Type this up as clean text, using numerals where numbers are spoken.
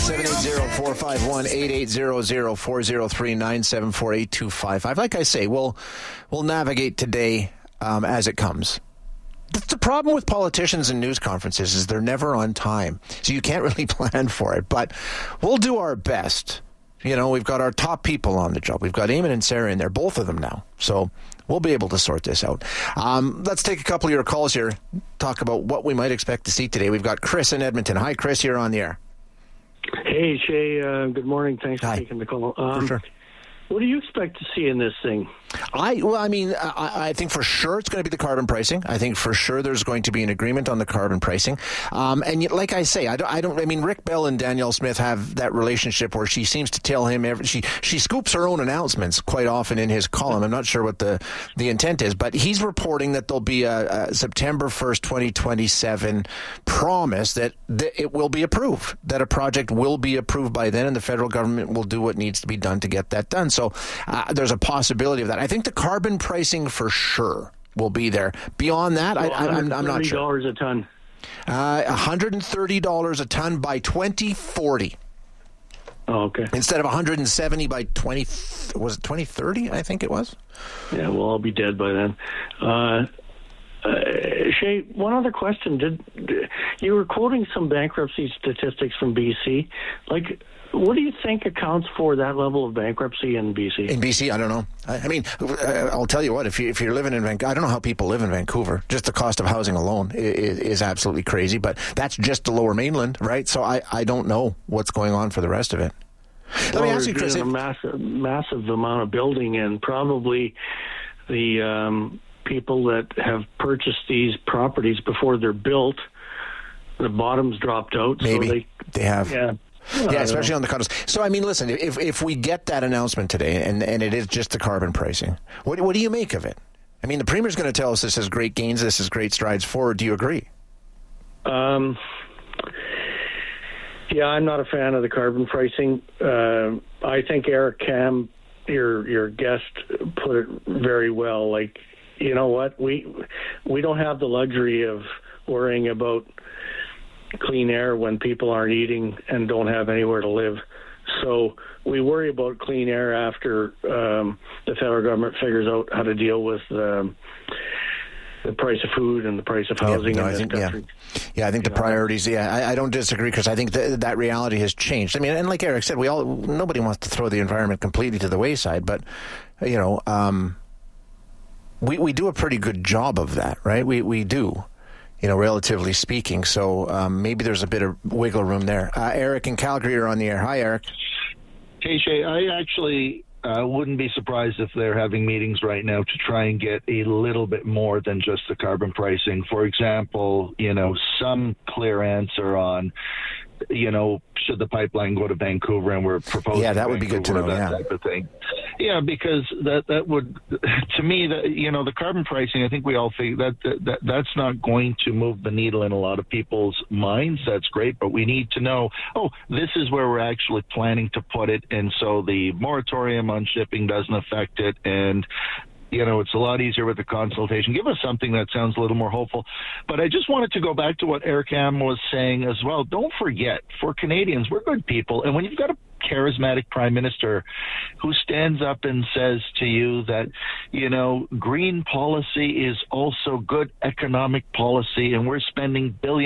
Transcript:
780-451-8800-403-974-8255. Like I say, we'll navigate today as it comes. The problem with politicians and news conferences is they're never on time, so you can't really plan for it. But we'll do our best. You know, we've got our top people on the job. We've got Eamon and Sarah in there, both of them now. So we'll be able to sort this out. Let's take a couple of your calls here, talk about what we might expect to see today. We've got Chris in Edmonton. Hi, Chris, you're on the air. Hey, Shay. Good morning. Thanks for taking the call. For sure. What do you expect to see in this thing? I think for sure it's going to be the carbon pricing. I think for sure there's going to be an agreement on the carbon pricing. And yet, like I say, Rick Bell and Danielle Smith have that relationship where she seems to tell him she scoops her own announcements quite often in his column. I'm not sure what the intent is, but he's reporting that there'll be a September 1st, 2027 promise that it will be approved, that a project will be approved by then, and the federal government will do what needs to be done to get that done. So there's a possibility of that. I think the carbon pricing for sure will be there. Beyond that, I'm not sure. $130 a ton. $130 a ton by 2040. Oh, okay. Instead of 170 by 2030, I think it was. Yeah, we'll all be dead by then. Shay, one other question. You were quoting some bankruptcy statistics from BC. What do you think accounts for that level of bankruptcy in BC? In BC, I don't know. I'll tell you what, if you're living in Vancouver, I don't know how people live in Vancouver. Just the cost of housing alone is absolutely crazy, but that's just the Lower Mainland, right? So I don't know what's going on for the rest of it. Let me ask you, Chris. A massive amount of building, and probably the people that have purchased these properties before they're built, the bottom's dropped out. Maybe so they have. Yeah. Yeah, especially on the condos. So, listen, if we get that announcement today and it is just the carbon pricing, what do you make of it? The Premier's going to tell us this is great gains, this is great strides forward. Do you agree? Yeah, I'm not a fan of the carbon pricing. I think Eric Kam, your guest, put it very well. You know what? We don't have the luxury of worrying about clean air when people aren't eating and don't have anywhere to live. So we worry about clean air after the federal government figures out how to deal with the price of food and the price of housing in this country. Yeah, I think the priorities, I don't disagree, because I think that reality has changed. And like Eric said, nobody wants to throw the environment completely to the wayside, but, we do a pretty good job of that, right? We do. Relatively speaking. So maybe there's a bit of wiggle room there. Eric in Calgary, are on the air. Hi, Eric. Hey, Shay. I actually wouldn't be surprised if they're having meetings right now to try and get a little bit more than just the carbon pricing. For example, some clear answer on, should the pipeline go to Vancouver, and we're proposing that would be good to know, that type of thing. Yeah, because that would, to me, the carbon pricing, I think we all think that's not going to move the needle in a lot of people's minds. That's great, but we need to know, this is where we're actually planning to put it, and so the moratorium on shipping doesn't affect it, and it's a lot easier with the consultation. Give us something that sounds a little more hopeful. But I just wanted to go back to what Eric Kam was saying as well. Don't forget, for Canadians, we're good people. And when you've got a charismatic prime minister who stands up and says to you that, green policy is also good economic policy, and we're spending billions